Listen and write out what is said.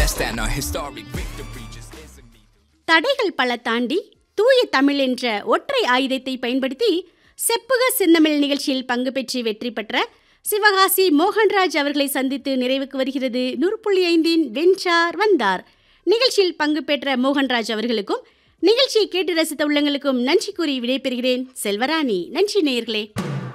less than a historic victory just isn't me. தடைகள் பல தாண்டி தூய தமிழ் என்ற ஒற்றை ஆயுதத்தை பயன்படுத்தி செப்புக சின்னமிழ் நிகழ்ச்சியில் பங்கு பெற்று வெற்றி பெற்ற சிவகாசி மோகன்ராஜ் அவர்களை சந்தித்து நிறைவுக்கு வருகிறது 100.5 வென்றார் வந்தார். நிகழ்ச்சியில் பங்கு பெற்ற மோகன்ராஜ் அவர்களுக்கும் நிகழ்ச்சியை கேட்டு ரசித்த உள்ளங்களுக்கும் நன்றி கூறி விடைபெறுகிறேன். செல்வராணி. நன்றி நேயர்களே.